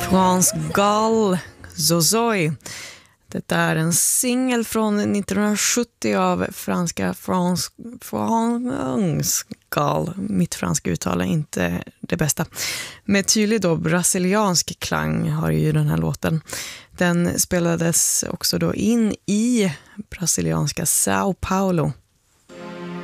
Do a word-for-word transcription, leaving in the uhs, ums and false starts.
France Gall, Zozoy. Detta är en singel från nittonhundrasjuttio av franska France, France Gall. Mitt franska uttal är inte det bästa. Med tydlig då brasiliansk klang har ju den här låten. Den spelades också då in i brasilianska São Paulo